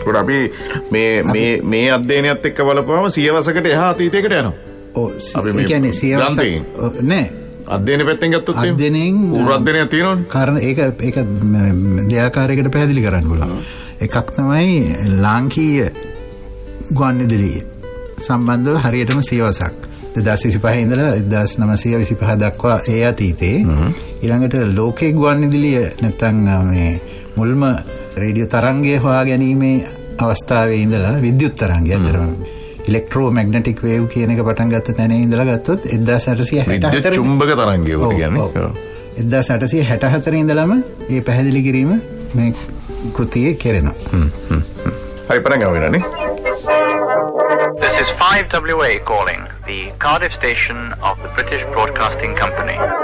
අපි මේ අධ්‍යයනයත් එක්ක බලපුවම සියවසකට එහා අතීතයකට යනවා. ඔව් ඒ කියන්නේ සියවස නෑ අධ්‍යයන පැත්තෙන් ගත්තොත් අධ්‍යයනයෙන් අධ්‍යයනයක් තියෙනවනේ. කාරණා ඒක දෙආකාරයකට පැහැදිලි කරන්න පුළුවන්. එකක් තමයි ලාංකීය ගුවන්විදුලිය සම්බන්ධව හරියටම සියවසක් 2025 ඉඳලා 1925 දක්වා ඒ අතීතේ ඊළඟට ලෝකේ ගුවන්විදුලිය නැත්නම් මේ මුල්ම රේඩියෝ තරංගය හොයා ගැනීමේ අවස්ථාවේ ඉඳලා විද්‍යුත් තරංගය අතරම ඉලෙක්ට්‍රෝමැග්නටික් වේව් කියන එක පටන් ගත්ත තැනේ ඉඳලා ගත්තොත් 1864 විද්‍යුත් චුම්බක තරංගය කියන්නේ 1864 ඉඳලම මේ පැහැදිලි කිරීම මේ කෘතියේ කෙරෙනවා. හරි පටන් ගමු. This is 5WA calling, the Cardiff station of the British Broadcasting Company.